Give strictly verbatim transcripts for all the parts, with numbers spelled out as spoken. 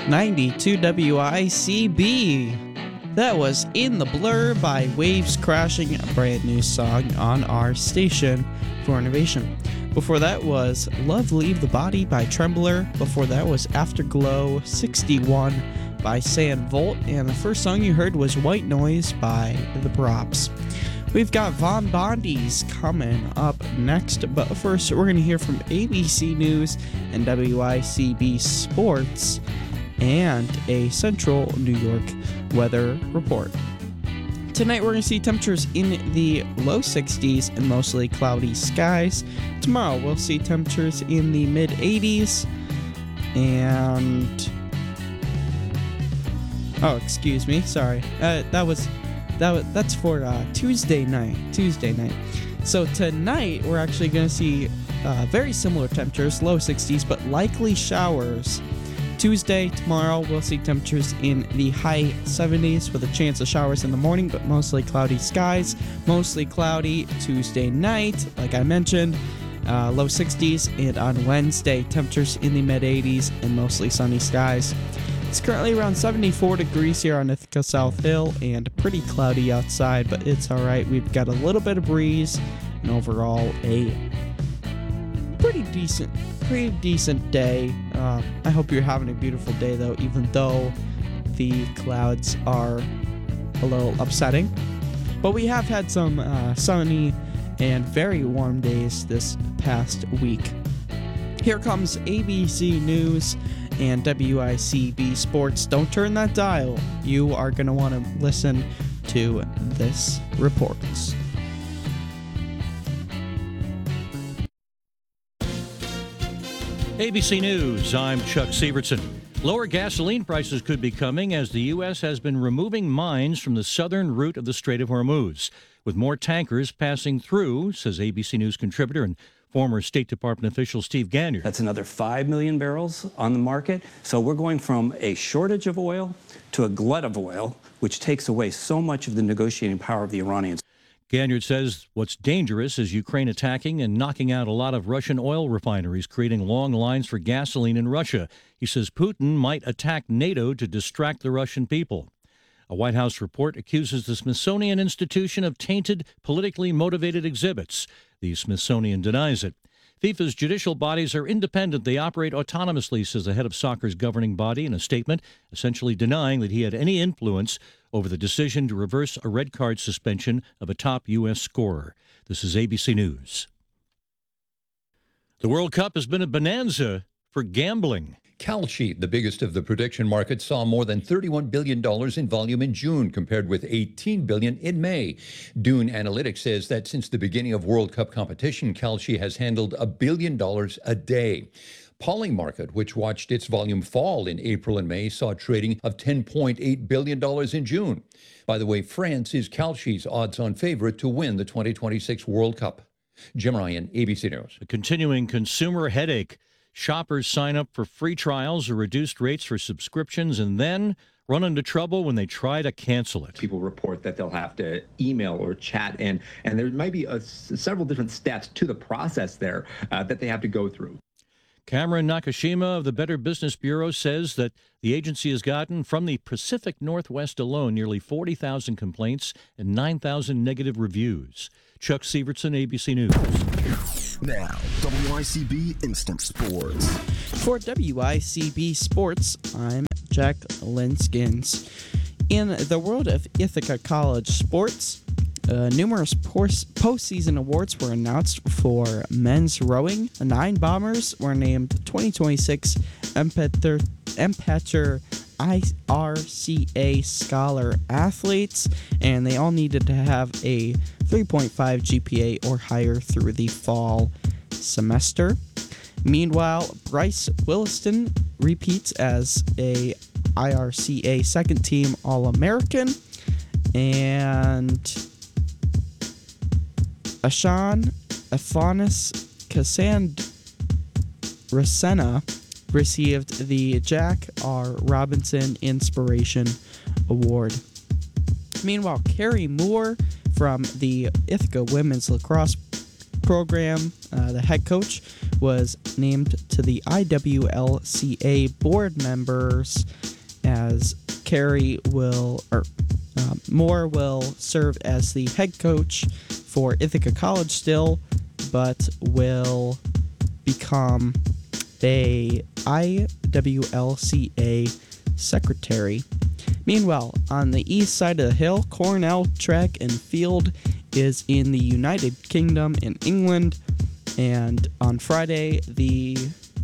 ninety-two W I C B. That was In the Blur by Waves Crashing, a brand new song on our station for innovation. Before that was Love Leave the Body by Trembler. Before that was Afterglow sixty-one by Sand Volt. And the first song you heard was White Noise by The Props. We've got Von Bondi's coming up next, but first we're going to hear from A B C News and W I C B Sports and a Central New York weather report. Tonight we're going to see temperatures in the low sixties and mostly cloudy skies. Tomorrow we'll see temperatures in the mid eighties and... Oh, excuse me, sorry. Uh, that was... That, that's for uh, Tuesday night. Tuesday night. So tonight we're actually going to see uh, very similar temperatures, low sixties, but likely showers. Tuesday, tomorrow, we'll see temperatures in the high seventies with a chance of showers in the morning, but mostly cloudy skies. Mostly cloudy Tuesday night, like I mentioned, uh, low sixties, and on Wednesday, temperatures in the mid eighties and mostly sunny skies. It's currently around seventy-four degrees here on Ithaca South Hill and pretty cloudy outside, but it's alright. We've got a little bit of breeze and overall a pretty decent, pretty decent day. Uh, I hope you're having a beautiful day though, even though the clouds are a little upsetting. But we have had some uh, sunny and very warm days this past week. Here comes A B C News and W I C B Sports. Don't turn that dial. You are going to want to listen to this report. A B C News, I'm Chuck Sievertson. Lower gasoline prices could be coming as the U S has been removing mines from the southern route of the Strait of Hormuz, with more tankers passing through, says A B C News contributor and former State Department official Steve Ganyard. That's another five million barrels on the market. So we're going from a shortage of oil to a glut of oil, which takes away so much of the negotiating power of the Iranians. Ganyard says what's dangerous is Ukraine attacking and knocking out a lot of Russian oil refineries, creating long lines for gasoline in Russia. He says Putin might attack NATO to distract the Russian people. A White House report accuses the Smithsonian Institution of tainted, politically motivated exhibits. The Smithsonian denies it. FIFA's judicial bodies are independent. They operate autonomously, says the head of soccer's governing body in a statement, essentially denying that he had any influence over the decision to reverse a red card suspension of a top U S scorer. This is A B C News. The World Cup has been a bonanza for gambling. Kalshi, the biggest of the prediction markets, saw more than thirty-one billion dollars in volume in June, compared with eighteen billion dollars in May. Dune Analytics says that since the beginning of World Cup competition, Kalshi has handled a billion dollars a day. Polymarket, which watched its volume fall in April and May, saw trading of ten point eight billion dollars in June. By the way, France is Kalshi's odds-on favorite to win the twenty twenty-six World Cup. Jim Ryan, A B C News. A continuing consumer headache. Shoppers sign up for free trials or reduced rates for subscriptions and then run into trouble when they try to cancel it. People report that they'll have to email or chat, and, and there might be a, several different steps to the process there uh, that they have to go through. Cameron Nakashima of the Better Business Bureau says that the agency has gotten from the Pacific Northwest alone nearly forty thousand complaints and nine thousand negative reviews. Chuck Sievertson, A B C News. Now, W I C B Instant Sports. For W I C B Sports, I'm Jack Linskins. In the world of Ithaca College sports, uh, numerous post- postseason awards were announced for men's rowing. The nine Bombers were named twenty twenty-six Empeter, Empeter I R C A Scholar athletes, and they all needed to have a three point five G P A or higher through the fall semester. Meanwhile, Bryce Williston repeats as a I R C A second team All-American, and Ashan Afanis Cassandra received the Jack R. Robinson Inspiration Award. Meanwhile, Carrie Moore from the Ithaca Women's Lacrosse program, uh, the head coach, was named to the I W L C A board members, as Carrie will, or uh, Moore will serve as the head coach for Ithaca College still, but will become a I W L C A secretary. Meanwhile, on the east side of the hill, Cornell Track and Field is in the United Kingdom in England, and on Friday, the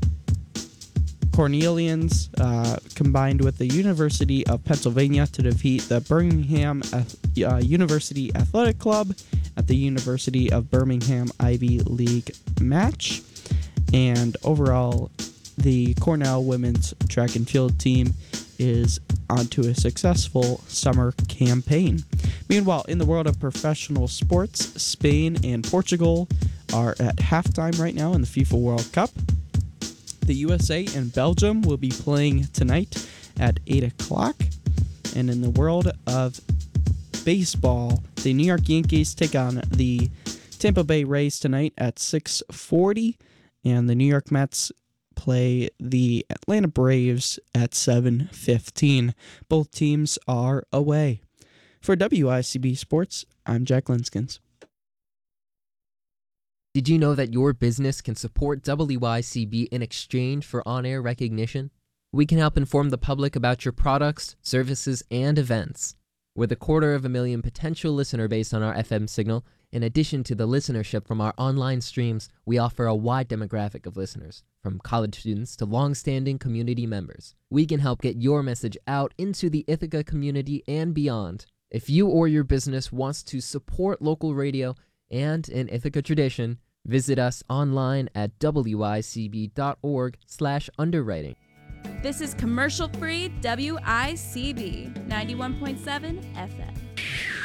Cornelians uh, combined with the University of Pennsylvania to defeat the Birmingham uh, University Athletic Club at the University of Birmingham Ivy League match. And overall, the Cornell women's track and field team is onto a successful summer campaign. Meanwhile, in the world of professional sports, Spain and Portugal are at halftime right now in the FIFA World Cup. The U S A and Belgium will be playing tonight at eight o'clock. And in the world of baseball, the New York Yankees take on the Tampa Bay Rays tonight at six forty, and the New York Mets play the Atlanta Braves at seven fifteen. Both teams are away. For W I C B Sports, I'm Jack Linskins. Did you know that your business can support W I C B in exchange for on-air recognition? We can help inform the public about your products, services, and events. With a quarter of a million potential listener base on our F M signal, in addition to the listenership from our online streams, we offer a wide demographic of listeners, from college students to long-standing community members. We can help get your message out into the Ithaca community and beyond. If you or your business wants to support local radio and an Ithaca tradition, visit us online at W I C B dot org slash underwriting. This is commercial-free W I C B ninety-one point seven F M.